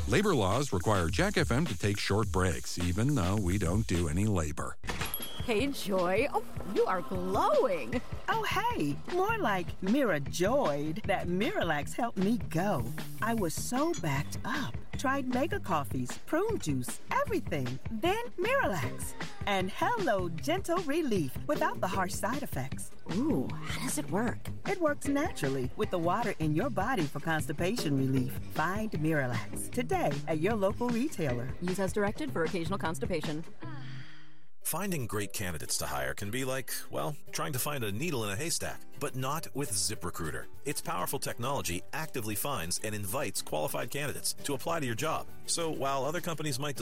Labor laws require Jack FM to take short breaks, even though we don't do any labor. Hey, Joy. Oh, you are glowing. Oh, hey, more like Mirajoyed. That Miralax helped me go. I was so backed up. Tried mega coffees, prune juice, everything. Then Miralax. And hello, gentle relief without the harsh side effects. Ooh, how does it work? It works naturally with the water in your body for constipation relief. Find Miralax today at your local retailer. Use as directed for occasional constipation. Finding great candidates to hire can be like, well, trying to find a needle in a haystack, but not with ZipRecruiter. Its powerful technology actively finds and invites qualified candidates to apply to your job. So while other companies might